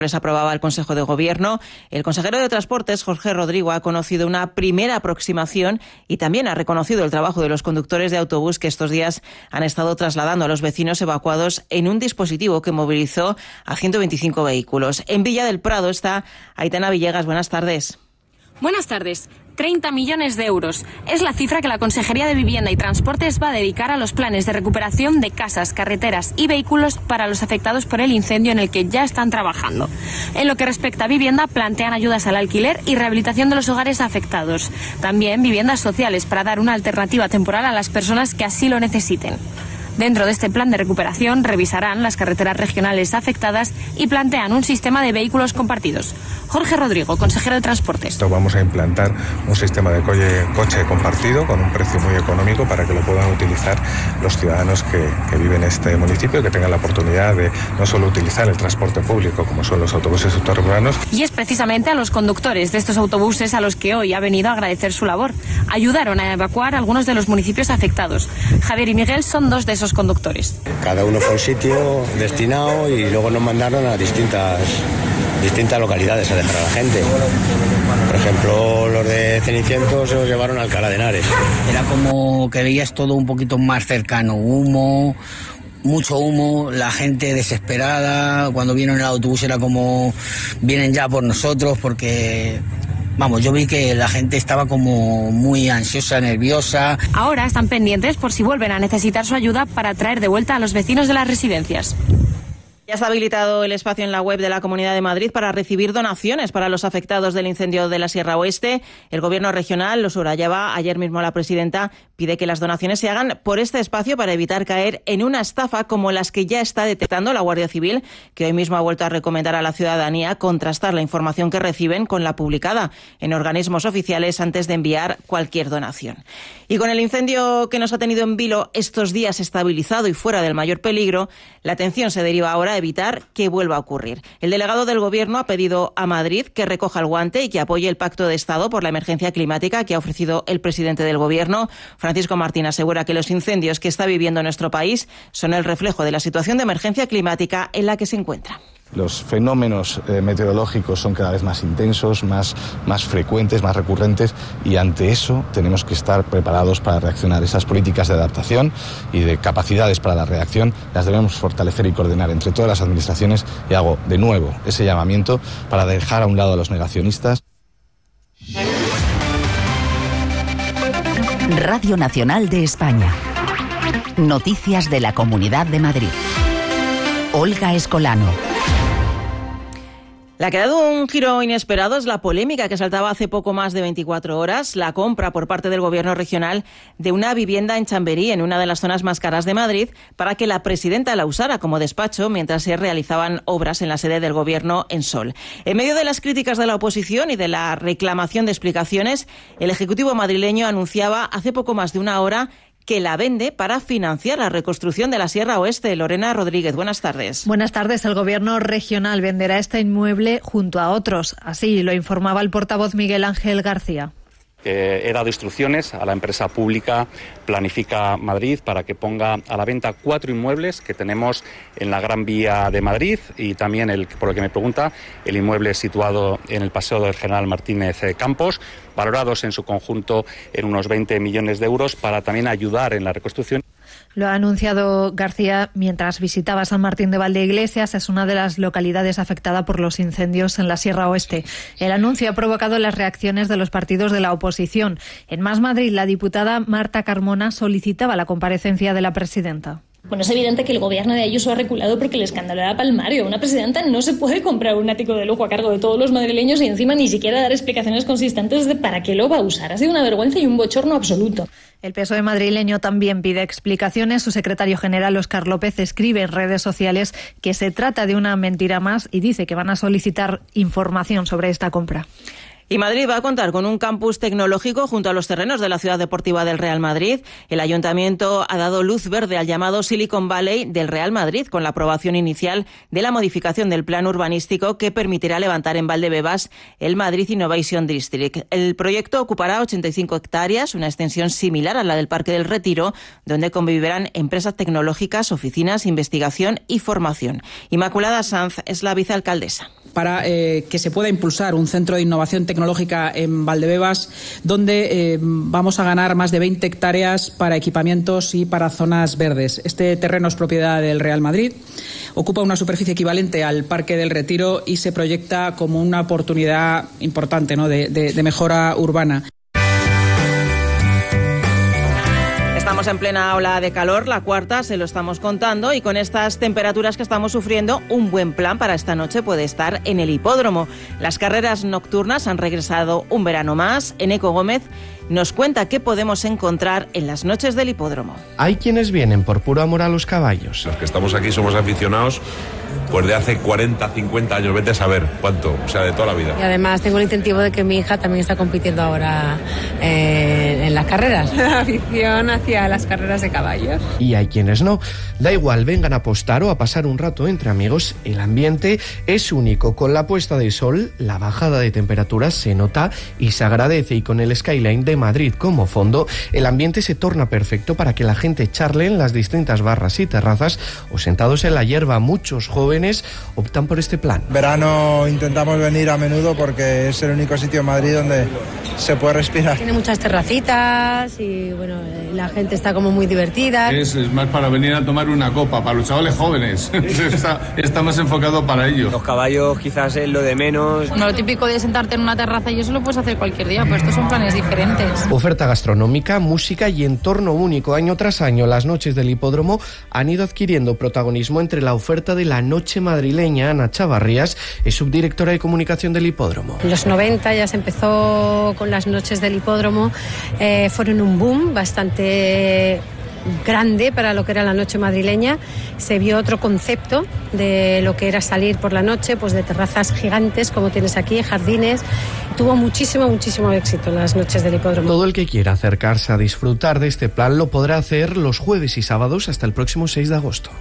Les aprobaba el Consejo de Gobierno. El consejero de Transportes, Jorge Rodrigo, ha conocido una primera aproximación y también ha reconocido el trabajo de los conductores de autobús que estos días han estado trasladando a los vecinos evacuados en un dispositivo que movilizó a 125 vehículos. En Villa del Prado está Aitana Villegas. Buenas tardes. Buenas tardes. 30 millones de euros. Es la cifra que la Consejería de Vivienda y Transportes va a dedicar a los planes de recuperación de casas, carreteras y vehículos para los afectados por el incendio en el que ya están trabajando. En lo que respecta a vivienda, plantean ayudas al alquiler y rehabilitación de los hogares afectados. También viviendas sociales para dar una alternativa temporal a las personas que así lo necesiten. Dentro de este plan de recuperación revisarán las carreteras regionales afectadas y plantean un sistema de vehículos compartidos. Jorge Rodrigo, consejero de Transportes. Vamos a implantar un sistema de coche compartido con un precio muy económico para que lo puedan utilizar los ciudadanos que viven en este municipio y que tengan la oportunidad de no solo utilizar el transporte público como son los autobuses suburbanos. Y es precisamente a los conductores de estos autobuses a los que hoy ha venido a agradecer su labor. Ayudaron a evacuar algunos de los municipios afectados. Javier y Miguel son dos de esos conductores. Cada uno fue a un sitio destinado y luego nos mandaron a distintas localidades a dejar a la gente. Por ejemplo, los de Cenicientos se los llevaron a Alcalá de Henares. Era como que veías todo un poquito más cercano, mucho humo, la gente desesperada. Cuando vieron el autobús era como vienen ya por nosotros, porque vamos, yo vi que la gente estaba como muy ansiosa, nerviosa. Ahora están pendientes por si vuelven a necesitar su ayuda para traer de vuelta a los vecinos de las residencias. Ya está habilitado el espacio en la web de la Comunidad de Madrid para recibir donaciones para los afectados del incendio de la Sierra Oeste. El Gobierno regional lo subrayaba ayer mismo. La presidenta pide que las donaciones se hagan por este espacio para evitar caer en una estafa como las que ya está detectando la Guardia Civil, que hoy mismo ha vuelto a recomendar a la ciudadanía contrastar la información que reciben con la publicada en organismos oficiales antes de enviar cualquier donación. Y con el incendio que nos ha tenido en vilo estos días estabilizado y fuera del mayor peligro, la atención se deriva ahora a evitar que vuelva a ocurrir. El delegado del Gobierno ha pedido a Madrid que recoja el guante y que apoye el Pacto de Estado por la emergencia climática que ha ofrecido el presidente del Gobierno. Francisco Martín asegura que los incendios que está viviendo nuestro país son el reflejo de la situación de emergencia climática en la que se encuentra. Los fenómenos meteorológicos son cada vez más intensos, más frecuentes, más recurrentes, y ante eso tenemos que estar preparados para reaccionar. Esas políticas de adaptación y de capacidades para la reacción las debemos fortalecer y coordinar entre todas las administraciones, y hago de nuevo ese llamamiento para dejar a un lado a los negacionistas. Radio Nacional de España. Noticias de la Comunidad de Madrid. Olga Escolano. La que ha dado un giro inesperado es la polémica que saltaba hace poco más de 24 horas, la compra por parte del Gobierno regional de una vivienda en Chamberí, en una de las zonas más caras de Madrid, para que la presidenta la usara como despacho mientras se realizaban obras en la sede del Gobierno en Sol. En medio de las críticas de la oposición y de la reclamación de explicaciones, el Ejecutivo madrileño anunciaba hace poco más de una hora que la vende para financiar la reconstrucción de la Sierra Oeste. Lorena Rodríguez, buenas tardes. Buenas tardes. El Gobierno regional venderá este inmueble junto a otros. Así lo informaba el portavoz Miguel Ángel García. He dado instrucciones a la empresa pública Planifica Madrid para que ponga a la venta 4 inmuebles que tenemos en la Gran Vía de Madrid, y también, por lo que me pregunta, el inmueble situado en el Paseo del General Martínez Campos, valorados en su conjunto en unos 20 millones de euros, para también ayudar en la reconstrucción. Lo ha anunciado García mientras visitaba San Martín de Valdeiglesias. Es una de las localidades afectada por los incendios en la Sierra Oeste. El anuncio ha provocado las reacciones de los partidos de la oposición. En Más Madrid, la diputada Marta Carmona solicitaba la comparecencia de la presidenta. Bueno, es evidente que el gobierno de Ayuso ha reculado porque el escándalo era palmario. Una presidenta no se puede comprar un ático de lujo a cargo de todos los madrileños y encima ni siquiera dar explicaciones consistentes de para qué lo va a usar. Ha sido una vergüenza y un bochorno absoluto. El PSOE madrileño también pide explicaciones. Su secretario general, Óscar López, escribe en redes sociales que se trata de una mentira más y dice que van a solicitar información sobre esta compra. Y Madrid va a contar con un campus tecnológico junto a los terrenos de la Ciudad Deportiva del Real Madrid. El Ayuntamiento ha dado luz verde al llamado Silicon Valley del Real Madrid, con la aprobación inicial de la modificación del plan urbanístico que permitirá levantar en Valdebebas el Madrid Innovation District. El proyecto ocupará 85 hectáreas, una extensión similar a la del Parque del Retiro, donde convivirán empresas tecnológicas, oficinas, investigación y formación. Inmaculada Sanz es la vicealcaldesa. para que se pueda impulsar un centro de innovación tecnológica en Valdebebas, donde vamos a ganar más de 20 hectáreas para equipamientos y para zonas verdes. Este terreno es propiedad del Real Madrid, ocupa una superficie equivalente al Parque del Retiro y se proyecta como una oportunidad importante, ¿no?, de mejora urbana. Estamos en plena ola de calor, la cuarta, se lo estamos contando, y con estas temperaturas que estamos sufriendo, un buen plan para esta noche puede estar en el hipódromo. Las carreras nocturnas han regresado un verano más. Eneco Gómez nos cuenta qué podemos encontrar en las noches del hipódromo. Hay quienes vienen por puro amor a los caballos. Los que estamos aquí somos aficionados pues de hace 40, 50 años, vete a saber cuánto, o sea, de toda la vida. Y además tengo el incentivo de que mi hija también está compitiendo ahora en las carreras. La afición hacia las carreras de caballos. Y hay quienes no. Da igual, vengan a apostar o a pasar un rato entre amigos, el ambiente es único. Con la puesta de sol, la bajada de temperaturas se nota y se agradece, y con el skyline de Madrid como fondo, el ambiente se torna perfecto para que la gente charle en las distintas barras y terrazas o sentados en la hierba. Muchos jóvenes optan por este plan. Verano intentamos venir a menudo porque es el único sitio en Madrid donde se puede respirar. Tiene muchas terracitas y bueno, la gente está como muy divertida. Es más para venir a tomar una copa, para los chavales jóvenes. está más enfocado para ellos. Los caballos quizás es lo de menos. No, lo típico de sentarte en una terraza y eso lo puedes hacer cualquier día, pero estos son planes diferentes. Oferta gastronómica, música y entorno único. Año tras año, las noches del hipódromo han ido adquiriendo protagonismo entre la oferta de la noche madrileña. Ana Chavarrías es subdirectora de comunicación del hipódromo. En los 90 ya se empezó con las noches del hipódromo, fueron un boom bastante grande para lo que era la noche madrileña. Se vio otro concepto de lo que era salir por la noche, pues de terrazas gigantes como tienes aquí, jardines. Tuvo muchísimo éxito las noches del hipódromo. Todo el que quiera acercarse a disfrutar de este plan lo podrá hacer los jueves y sábados hasta el próximo 6 de agosto.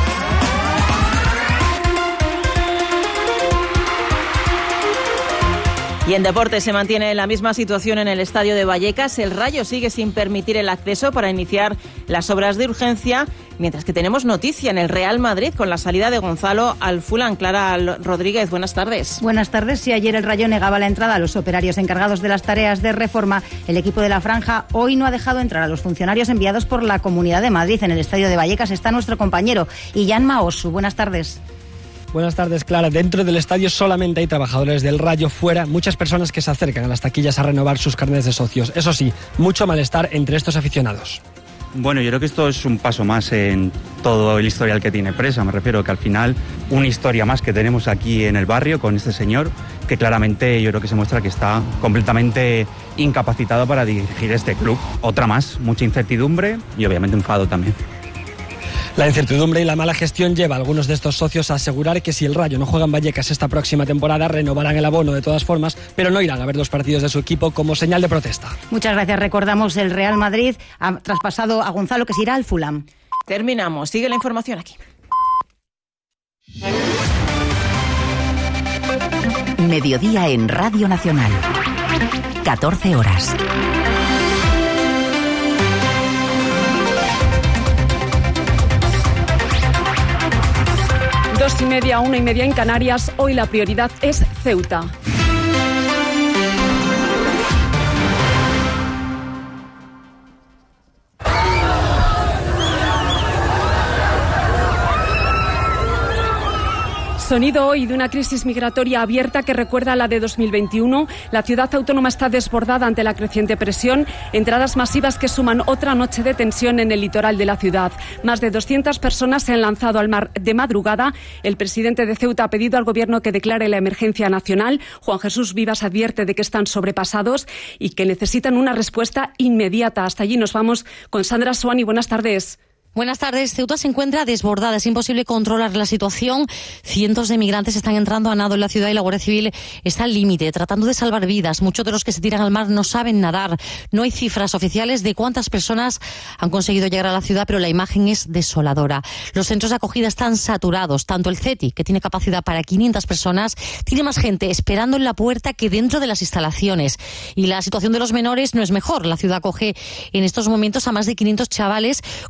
Y en deporte se mantiene la misma situación en el estadio de Vallecas. El Rayo sigue sin permitir el acceso para iniciar las obras de urgencia, mientras que tenemos noticia en el Real Madrid con la salida de Gonzalo al Fulham. Clara Rodríguez, buenas tardes. Buenas tardes. Si ayer el Rayo negaba la entrada a los operarios encargados de las tareas de reforma, el equipo de la Franja hoy no ha dejado entrar a los funcionarios enviados por la Comunidad de Madrid. En el estadio de Vallecas está nuestro compañero Illán Maosu. Buenas tardes. Buenas tardes, Clara. Dentro del estadio solamente hay trabajadores del Rayo. Fuera, muchas personas que se acercan a las taquillas a renovar sus carnets de socios. Eso sí, mucho malestar entre estos aficionados. Bueno, yo creo que esto es un paso más en todo el historial que tiene Presa. Me refiero que al final una historia más que tenemos aquí en el barrio con este señor, que claramente yo creo que se muestra que está completamente incapacitado para dirigir este club. Otra más, mucha incertidumbre y obviamente enfado también. La incertidumbre y la mala gestión lleva a algunos de estos socios a asegurar que si el Rayo no juega en Vallecas esta próxima temporada, renovarán el abono de todas formas, pero no irán a ver los partidos de su equipo como señal de protesta. Muchas gracias. Recordamos, el Real Madrid ha traspasado a Gonzalo, que se irá al Fulham. Terminamos. Sigue la información aquí. Mediodía en Radio Nacional. 14 horas. 2:30, 1:30 en Canarias. Hoy la prioridad es Ceuta. Sonido hoy de una crisis migratoria abierta que recuerda a la de 2021. La ciudad autónoma está desbordada ante la creciente presión. Entradas masivas que suman otra noche de tensión en el litoral de la ciudad. Más de 200 personas se han lanzado al mar de madrugada. El presidente de Ceuta ha pedido al gobierno que declare la emergencia nacional. Juan Jesús Vivas advierte de que están sobrepasados y que necesitan una respuesta inmediata. Hasta allí nos vamos con Sandra Suani. Buenas tardes. Buenas tardes. Ceuta se encuentra desbordada. Es imposible controlar la situación. Cientos de migrantes están entrando a nado en la ciudad y la Guardia Civil está al límite, tratando de salvar vidas. Muchos de los que se tiran al mar no saben nadar. No hay cifras oficiales de cuántas personas han conseguido llegar a la ciudad, pero la imagen es desoladora. Los centros de acogida están saturados. Tanto el CETI, que tiene capacidad para 500 personas, tiene más gente esperando en la puerta que dentro de las instalaciones. Y la situación de los menores no es mejor. La ciudad acoge en estos momentos a más de 500 chavales, cuando su capacidad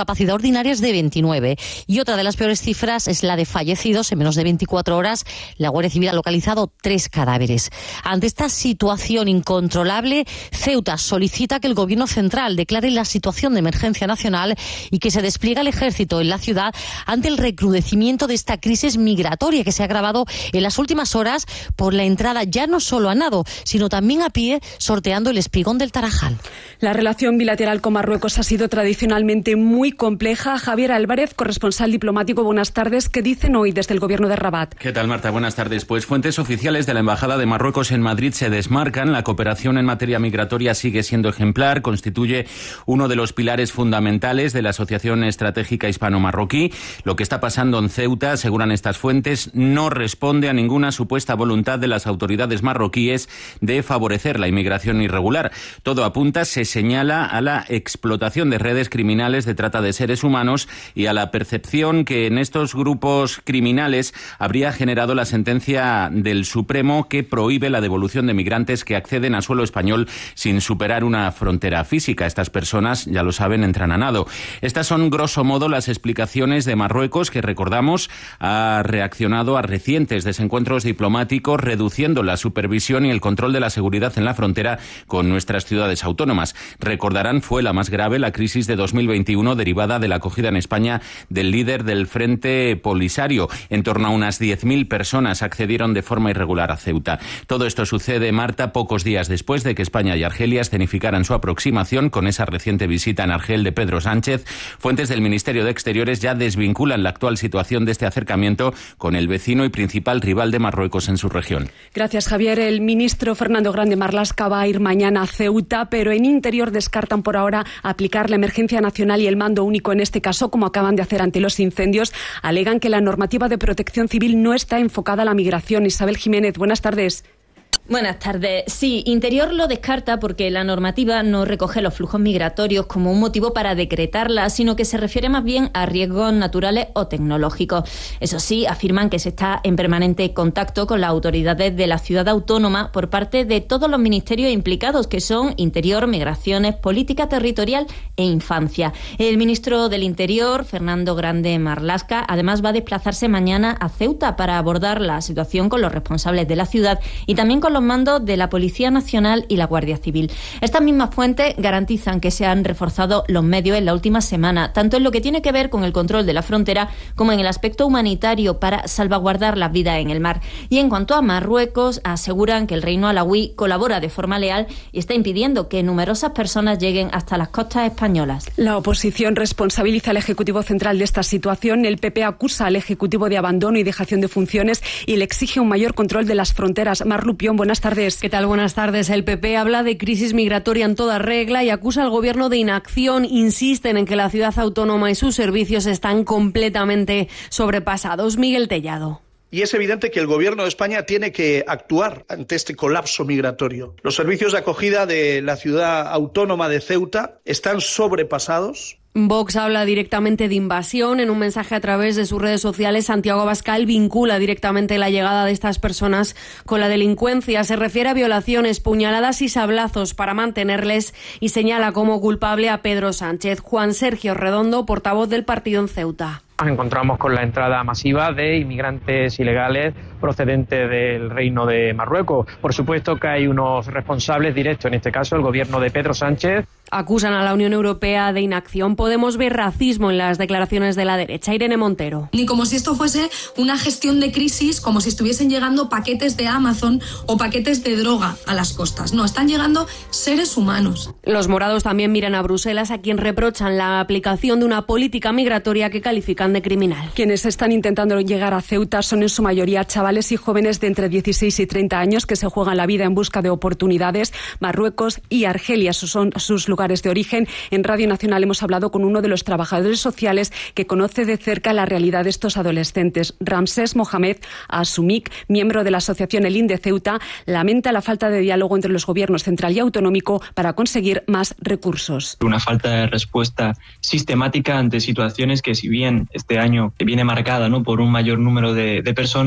capacidad ordinaria es de 29. Y otra de las peores cifras es la de fallecidos. En menos de 24 horas, la Guardia Civil ha localizado 3 cadáveres. Ante esta situación incontrolable, Ceuta solicita que el Gobierno central declare la situación de emergencia nacional y que se despliegue el ejército en la ciudad ante el recrudecimiento de esta crisis migratoria que se ha agravado en las últimas horas por la entrada ya no solo a nado, sino también a pie, sorteando el espigón del Tarajal. La relación bilateral con Marruecos ha sido tradicionalmente muy compleja. Javier Álvarez, corresponsal diplomático, buenas tardes. ¿Qué dicen hoy desde el Gobierno de Rabat? ¿Qué tal, Marta? Buenas tardes. Pues fuentes oficiales de la Embajada de Marruecos en Madrid se desmarcan. La cooperación en materia migratoria sigue siendo ejemplar, constituye uno de los pilares fundamentales de la Asociación Estratégica Hispano-Marroquí. Lo que está pasando en Ceuta, aseguran estas fuentes, no responde a ninguna supuesta voluntad de las autoridades marroquíes de favorecer la inmigración irregular. Todo apunta, se señala, a la explotación de redes criminales de trata de seres humanos y a la percepción que en estos grupos criminales habría generado la sentencia del Supremo que prohíbe la devolución de migrantes que acceden a suelo español sin superar una frontera física. Estas personas, ya lo saben, entran a nado. Estas son, grosso modo, las explicaciones de Marruecos, que, recordamos, ha reaccionado a recientes desencuentros diplomáticos, reduciendo la supervisión y el control de la seguridad en la frontera con nuestras ciudades autónomas. Recordarán, fue la más grave la crisis de 2021 derivada de la acogida en España del líder del Frente Polisario. En torno a unas 10.000 personas accedieron de forma irregular a Ceuta. Todo esto sucede, Marta, pocos días después de que España y Argelia escenificaran su aproximación con esa reciente visita en Argel de Pedro Sánchez. Fuentes del Ministerio de Exteriores ya desvinculan la actual situación de este acercamiento con el vecino y principal rival de Marruecos en su región. Gracias, Javier. El ministro Fernando Grande Marlaska va a ir mañana a Ceuta, pero en Interior descartan por ahora aplicar la emergencia nacional y el mando único en este caso, como acaban de hacer ante los incendios. Alegan que la normativa de protección civil no está enfocada a la migración. Isabel Jiménez, buenas tardes. Buenas tardes. Sí, Interior lo descarta porque la normativa no recoge los flujos migratorios como un motivo para decretarla, sino que se refiere más bien a riesgos naturales o tecnológicos. Eso sí, afirman que se está en permanente contacto con las autoridades de la ciudad autónoma por parte de todos los ministerios implicados, que son Interior, Migraciones, Política Territorial e Infancia. El ministro del Interior, Fernando Grande Marlaska, además va a desplazarse mañana a Ceuta para abordar la situación con los responsables de la ciudad y también con los mandos de la Policía Nacional y la Guardia Civil. Estas mismas fuentes garantizan que se han reforzado los medios en la última semana, tanto en lo que tiene que ver con el control de la frontera como en el aspecto humanitario para salvaguardar las vidas en el mar. Y en cuanto a Marruecos, aseguran que el reino alauí colabora de forma leal y está impidiendo que numerosas personas lleguen hasta las costas españolas. La oposición responsabiliza al Ejecutivo Central de esta situación. El PP acusa al Ejecutivo de abandono y dejación de funciones y le exige un mayor control de las fronteras. Mar Lupión, buenas tardes. ¿Qué tal? Buenas tardes. El PP habla de crisis migratoria en toda regla y acusa al Gobierno de inacción. Insisten en que la ciudad autónoma y sus servicios están completamente sobrepasados. Miguel Tellado. Y es evidente que el Gobierno de España tiene que actuar ante este colapso migratorio. Los servicios de acogida de la ciudad autónoma de Ceuta están sobrepasados. Vox habla directamente de invasión. En un mensaje a través de sus redes sociales, Santiago Abascal vincula directamente la llegada de estas personas con la delincuencia. Se refiere a violaciones, puñaladas y sablazos para mantenerles y señala como culpable a Pedro Sánchez. Juan Sergio Redondo, portavoz del partido en Ceuta. Nos encontramos con la entrada masiva de inmigrantes ilegales procedentes del Reino de Marruecos. Por supuesto que hay unos responsables directos, en este caso el gobierno de Pedro Sánchez. Acusan a la Unión Europea de inacción. Podemos ver racismo en las declaraciones de la derecha. Irene Montero. Ni como si esto fuese una gestión de crisis, como si estuviesen llegando paquetes de Amazon o paquetes de droga a las costas. No, están llegando seres humanos. Los morados también miran a Bruselas, a quien reprochan la aplicación de una política migratoria que califican de criminal. Quienes están intentando llegar a Ceuta son en su mayoría chavales y jóvenes de entre 16 y 30 años que se juegan la vida en busca de oportunidades. Marruecos y Argelia son sus lugares de origen. En Radio Nacional hemos hablado con uno de los trabajadores sociales que conoce de cerca la realidad de estos adolescentes. Ramsés Mohamed Asumik, miembro de la asociación Elín de Ceuta, lamenta la falta de diálogo entre los gobiernos central y autonómico para conseguir más recursos. Una falta de respuesta sistemática ante situaciones que, si bien este año viene marcada, ¿no?, por un mayor número de personas, sí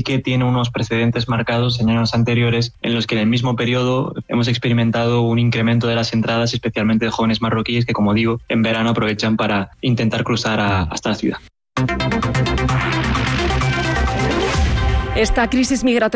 que tiene unos precedentes marcados en años anteriores en los que en el mismo periodo hemos experimentado un incremento de las entradas, especialmente de jóvenes marroquíes que, como digo, en verano aprovechan para intentar cruzar hasta la ciudad. Esta crisis migratoria